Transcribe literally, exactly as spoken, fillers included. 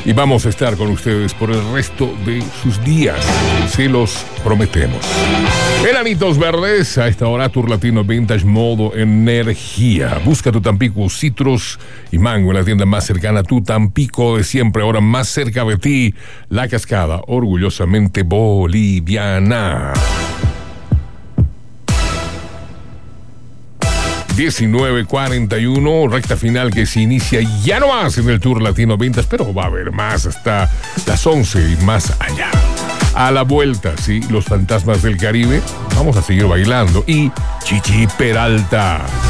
Y vamos a estar con ustedes por el resto de sus días. Se los prometemos. Enanitos Verdes, a esta hora Tour Latino Vintage modo energía. Busca tu Tampico Citrus y Mango en la tienda más cercana a tu Tampico de siempre, ahora más cerca de ti. La Cascada, orgullosamente boliviana. diecinueve cuarenta y uno, recta final que se inicia ya no más en el Tour Latino Vintage, pero va a haber más hasta las once y más allá. A la vuelta, sí, los fantasmas del Caribe, vamos a seguir bailando. Y Chichi Peralta.